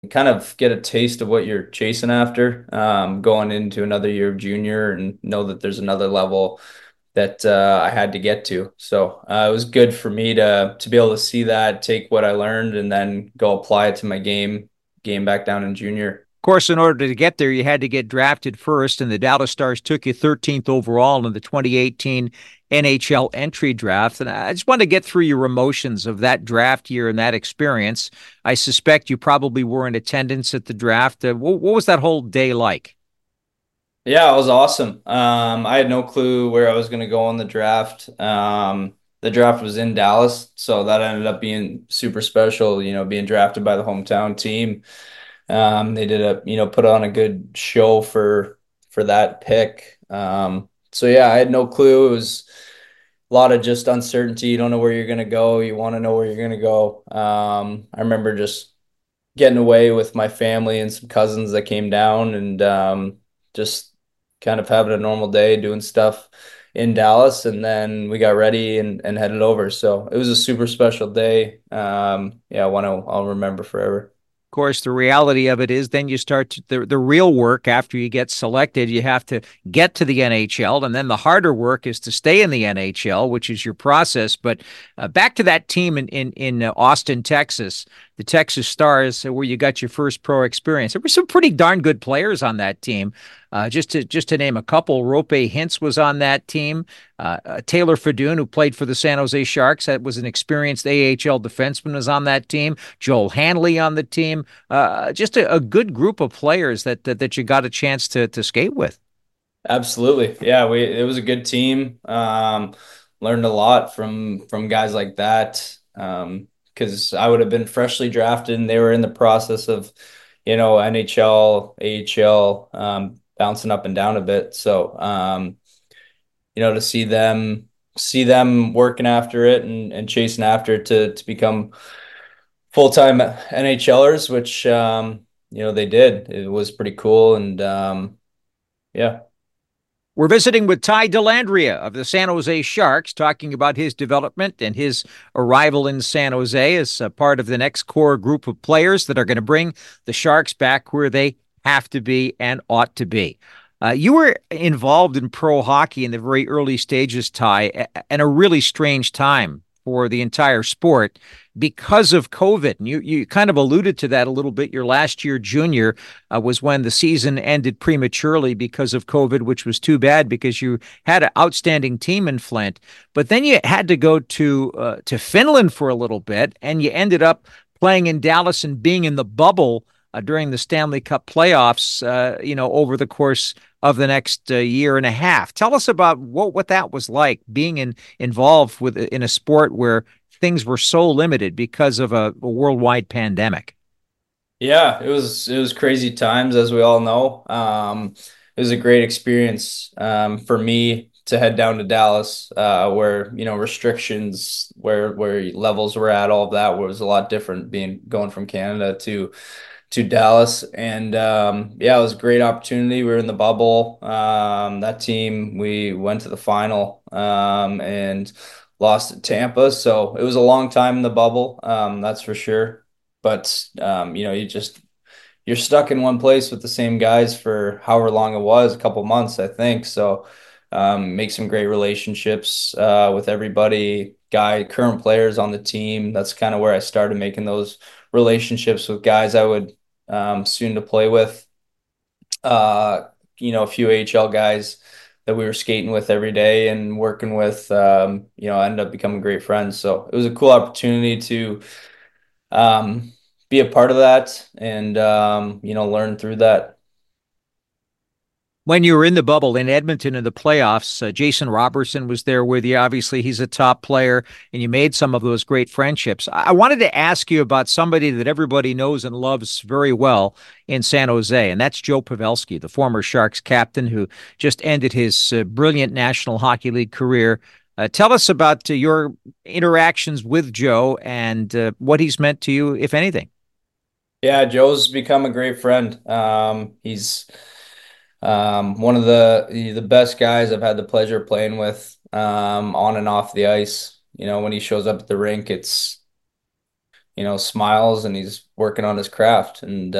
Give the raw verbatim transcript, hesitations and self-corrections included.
kind of get a taste of what you're chasing after, um, going into another year of junior and know that there's another level that uh, I had to get to. So uh, it was good for me to to be able to see that, take what I learned, and then go apply it to my game game back down in junior. Of course, in order to get there, you had to get drafted first, and the Dallas Stars took you thirteenth overall in the twenty eighteen N H L entry draft. And I just want to get through your emotions of that draft year and that experience. I suspect you probably were in attendance at the draft. Uh, what, what was that whole day like? Yeah, it was awesome. Um, I had no clue where I was going to go in the draft. Um, the draft was in Dallas, so that ended up being super special, you know, being drafted by the hometown team. Um, they did a, you know, put on a good show for for that pick. Um, so yeah, I had no clue. It was a lot of just uncertainty. You don't know where you're going to go. You want to know where you're going to go. Um, I remember just getting away with my family and some cousins that came down and um, just kind of having a normal day doing stuff in Dallas. And then we got ready and, and headed over. So it was a super special day. Um, yeah, one I'll, I'll remember forever. Of course, the reality of it is then you start to, the, the real work after you get selected. You have to get to the N H L, and then the harder work is to stay in the N H L, which is your process. But uh, back to that team in, in, in uh, Austin, Texas, the Texas Stars, uh, where you got your first pro experience. There were some pretty darn good players on that team. Uh, just to just to name a couple, Rope Hintz was on that team. Uh, uh, Taylor Fadoon, who played for the San Jose Sharks, that was an experienced A H L defenseman, was on that team. Joel Hanley on the team. Uh, just a, a good group of players that, that that you got a chance to to skate with. Absolutely. Yeah, we it was a good team. Um, learned a lot from from guys like that. Um, because I would have been freshly drafted and they were in the process of, you know, N H L, A H L, um, bouncing up and down a bit. So, um, you know, to see them see them working after it and, and chasing after it to to become full-time NHLers, which um, you know, they did. It was pretty cool and um, yeah. We're visiting with Ty Dellandrea of the San Jose Sharks, talking about his development and his arrival in San Jose as a part of the next core group of players that are going to bring the Sharks back where they have to be and ought to be. Uh, you were involved in pro hockey in the very early stages, Ty, and a really strange time for the entire sport because of COVID. And you you kind of alluded to that a little bit. Your last year junior uh, was when the season ended prematurely because of COVID, which was too bad because you had an outstanding team in Flint. But then you had to go to uh, to Finland for a little bit, and you ended up playing in Dallas and being in the bubble uh, during the Stanley Cup playoffs. Uh, you know, over the course of the next uh, year and a half. Tell us about what what that was like being in involved with in a sport where things were so limited because of a, a worldwide pandemic. Yeah, it was it was crazy times, as we all know. Um, it was a great experience um, for me to head down to Dallas, uh, where you know restrictions, where where levels were at, all of that was a lot different. Being going from Canada to to Dallas, and um, yeah, it was a great opportunity. We were in the bubble. Um, that team, we went to the final um, and lost at Tampa, so it was a long time in the bubble. Um, that's for sure. But um, you know, you just you're stuck in one place with the same guys for however long it was, a couple months, I think. So um, make some great relationships uh, with everybody, guy, current players on the team. That's kind of where I started making those relationships with guys I would um, soon to play with. Uh, you know, a few A H L guys that we were skating with every day and working with. Um, you know, I ended up becoming great friends. So it was a cool opportunity to um, be a part of that and um, you know learn through that. When you were in the bubble in Edmonton in the playoffs, uh, Jason Robertson was there with you. Obviously, he's a top player, and you made some of those great friendships. I wanted to ask you about somebody that everybody knows and loves very well in San Jose, and that's Joe Pavelski, the former Sharks captain who just ended his uh, brilliant National Hockey League career. Uh, tell us about uh, your interactions with Joe and uh, what he's meant to you, if anything. Yeah, Joe's become a great friend. Um, he's um, one of the the best guys I've had the pleasure of playing with um, on and off the ice. You know, when he shows up at the rink, it's you know, smiles and he's working on his craft. And